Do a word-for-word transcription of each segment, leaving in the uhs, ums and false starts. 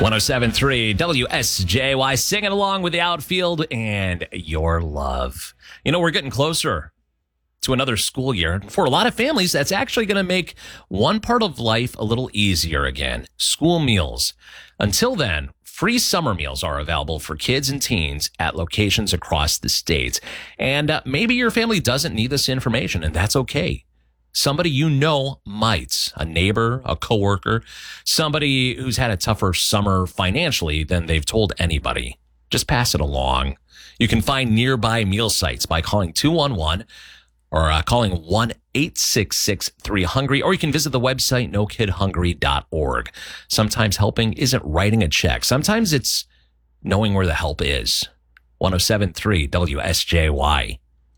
one oh seven point three W S J Y, singing along with the outfield and your love. You know, we're getting closer to another school year. For a lot of families, that's actually going to make one part of life a little easier again: school meals. Until then, free summer meals are available for kids and teens at locations across the state. And uh, maybe your family doesn't need this information, and that's okay. Somebody you know might, a neighbor, a coworker, somebody who's had a tougher summer financially than they've told anybody. Just pass it along. You can find nearby meal sites by calling two one one or uh, calling one eight six six three hungry, or you can visit the website no kid hungry dot org. Sometimes helping isn't writing a check. Sometimes it's knowing where the help is. one oh seven point three W S J Y.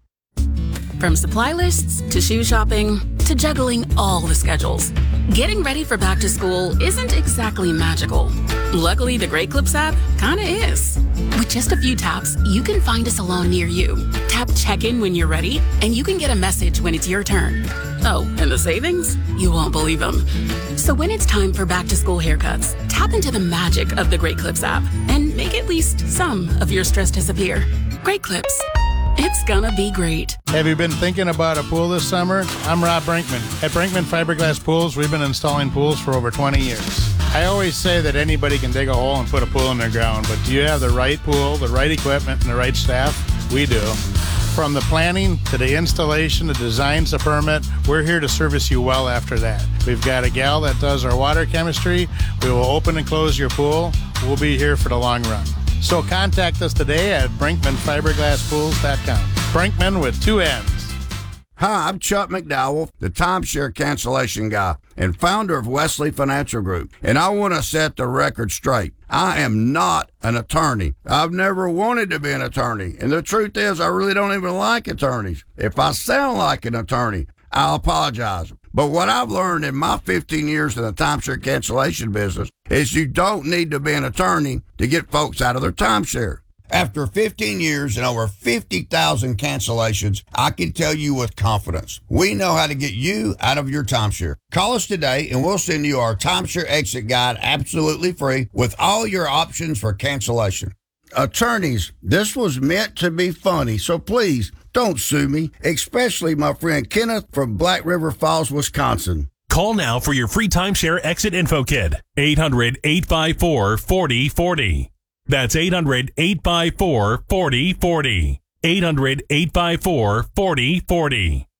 From supply lists to shoe shopping to juggling all the schedules, getting ready for back to school isn't exactly magical. Luckily, the Great Clips app kinda is. With just a few taps, you can find a salon near you. Tap check-in when you're ready, and you can get a message when it's your turn. Oh, and the savings? You won't believe them. So when it's time for back to school haircuts, tap into the magic of the Great Clips app and make at least some of your stress disappear. Great Clips. It's gonna be great. Have you been thinking about a pool this summer? I'm Rob Brinkman. At Brinkman Fiberglass Pools, we've been installing pools for over twenty years. I always say that anybody can dig a hole and put a pool in their ground, but do you have the right pool, the right equipment, and the right staff? We do. From the planning to the installation, the design to permit, we're here to service you well after that. We've got a gal that does our water chemistry. We will open and close your pool. We'll be here for the long run. So contact us today at Brinkman Fiberglass Pools dot com. Brinkman with two N's. Hi, I'm Chuck McDowell, the timeshare cancellation guy and founder of Wesley Financial Group. And I want to set the record straight. I am not an attorney. I've never wanted to be an attorney. And the truth is, I really don't even like attorneys. If I sound like an attorney, I'll apologize. But what I've learned in my fifteen years in the timeshare cancellation business is you don't need to be an attorney to get folks out of their timeshare. After fifteen years and over fifty thousand cancellations, I can tell you with confidence, we know how to get you out of your timeshare. Call us today and we'll send you our timeshare exit guide absolutely free with all your options for cancellation. Attorneys, this was meant to be funny, so please don't sue me, especially my friend Kenneth from Black River Falls, Wisconsin. Call now for your free timeshare exit info kit. eight hundred, eight five four, four oh four oh. That's eight hundred, eight five four, four oh four oh. eight hundred, eight five four, four oh four oh.